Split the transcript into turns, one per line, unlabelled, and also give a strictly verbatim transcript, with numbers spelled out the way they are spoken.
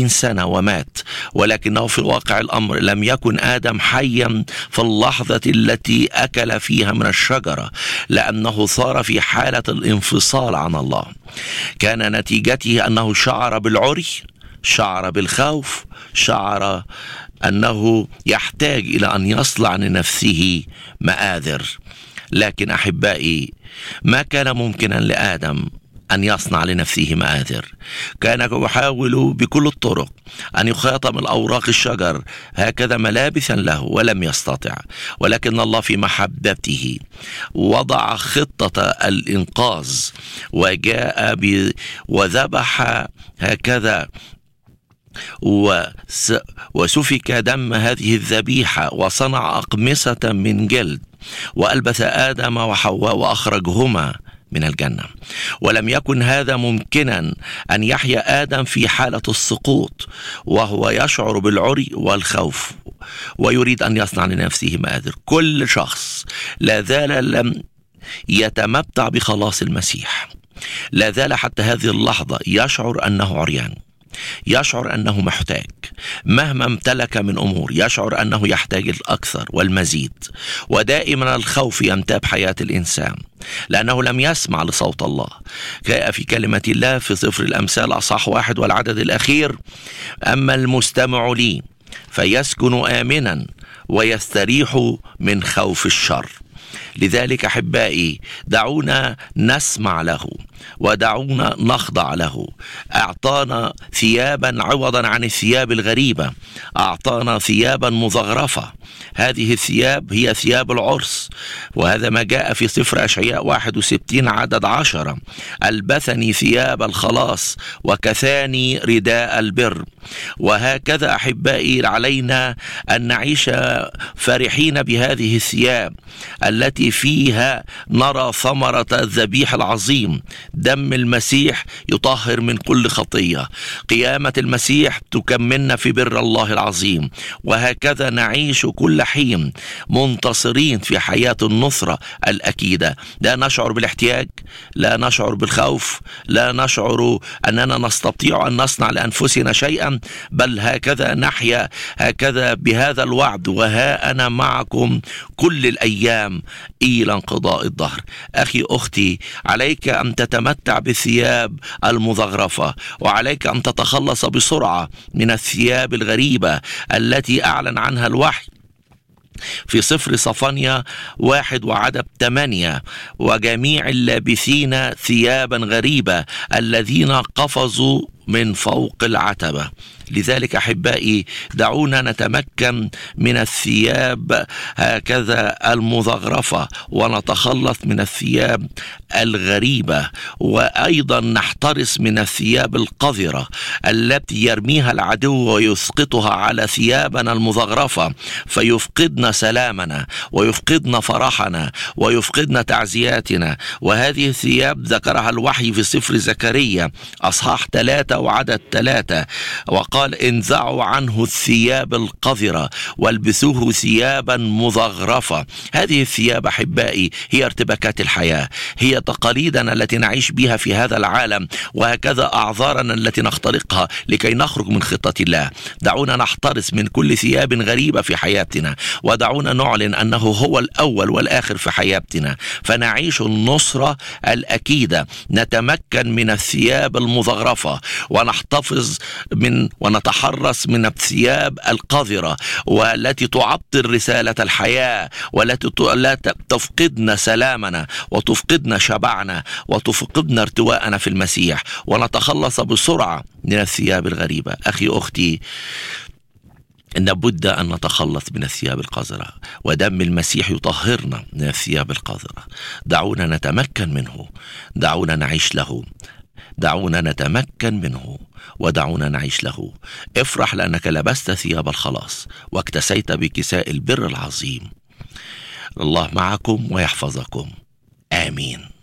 وستين سنة ومات، ولكنه في الواقع الأمر لم يكن آدم حيا في اللحظة التي أكل فيها من الشجرة، لأنه صار في حالة الانفصال عن الله. كان نتيجته أنه شعر بالعري، شعر بالخوف، شعر أنه يحتاج إلى أن يصنع لنفسه مآذر. لكن أحبائي، ما كان ممكنا لآدم أن يصنع لنفسه مآذر. كان يحاول بكل الطرق أن يخاطم الأوراق الشجر هكذا ملابسا له، ولم يستطع. ولكن الله في محبته وضع خطة الإنقاذ، وجاء ب... وذبح هكذا وسفك دم هذه الذبيحة، وصنع أقمصة من جلد، وألبس آدم وحواء وأخرجهما من الجنة. ولم يكن هذا ممكنا أن يحيا آدم في حالة السقوط وهو يشعر بالعري والخوف ويريد أن يصنع لنفسه مآذر. كل شخص لا زال لم يتمتع بخلاص المسيح، لا زال حتى هذه اللحظة يشعر أنه عريان، يشعر أنه محتاج مهما امتلك من أمور، يشعر أنه يحتاج الأكثر والمزيد. ودائما الخوف ينتاب حياة الإنسان لأنه لم يسمع لصوت الله. جاء في كلمة الله في سفر الأمثال أصحاح واحد والعدد الأخير: أما المستمع لي فيسكن آمنا ويستريح من خوف الشر. لذلك أحبائي، دعونا نسمع له ودعونا نخضع له. أعطانا ثيابا عوضا عن الثياب الغريبة، أعطانا ثيابا مزخرفة. هذه الثياب هي ثياب العرس، وهذا ما جاء في سفر أشعياء واحد وستين عدد عشرة: ألبسني ثياب الخلاص وكساني رداء البر. وهكذا أحبائي علينا أن نعيش فرحين بهذه الثياب التي فيها نرى ثمرة الذبيح العظيم. دم المسيح يطهر من كل خطية، قيامة المسيح تكملنا في بر الله العظيم. وهكذا نعيش كل حين منتصرين في حياة النصرة الأكيدة. لا نشعر بالاحتياج، لا نشعر بالخوف، لا نشعر أننا نستطيع أن نصنع لأنفسنا شيئا، بل هكذا نحيا هكذا بهذا الوعد: وها أنا معكم كل الأيام إلى انقضاء الدهر. أخي أختي، عليك أن تتمتع بالثياب المزخرفة، وعليك أن تتخلص بسرعة من الثياب الغريبة التي أعلن عنها الوحي في سفر صفانيا واحد وعدد ثمانية: وجميع اللابسين ثيابا غريبة الذين قفزوا من فوق العتبة. لذلك أحبائي، دعونا نتمكن من الثياب هكذا المزخرفة ونتخلص من الثياب الغريبة، وأيضا نحترس من الثياب القذرة التي يرميها العدو ويسقطها على ثيابنا المزخرفة، فيفقدنا سلامنا ويفقدنا فرحنا ويفقدنا تعزياتنا. وهذه الثياب ذكرها الوحي في سفر زكريا أصحاح ثلاثة وعدد ثلاثة، وقال: انزعوا عنه الثياب القذرة والبسوه ثيابا مزخرفة. هذه الثياب أحبائي هي ارتباكات الحياة، هي تقاليدنا التي نعيش بها في هذا العالم، وهكذا أعذارنا التي نخترقها لكي نخرج من خطة الله. دعونا نحترس من كل ثياب غريبة في حياتنا، ودعونا نعلن أنه هو الأول والآخر في حياتنا، فنعيش النصرة الأكيدة. نتمكن من الثياب المزخرفة ونحتفظ من ونتحرس من الثياب القذرة والتي تعطل رسالة الحياة، والتي لا تفقدنا سلامنا وتفقدنا شبعنا وتفقدنا ارتواءنا في المسيح، ونتخلص بسرعة من الثياب الغريبة. أخي أختي، لابد أن نتخلص من الثياب القذرة، ودم المسيح يطهرنا من الثياب القذرة. دعونا نتمكن منه، دعونا نعيش له، دعونا نتمكن منه، ودعونا نعيش له. افرح لأنك لبست ثياب الخلاص واكتسيت بكساء البر العظيم. الله معكم ويحفظكم. آمين.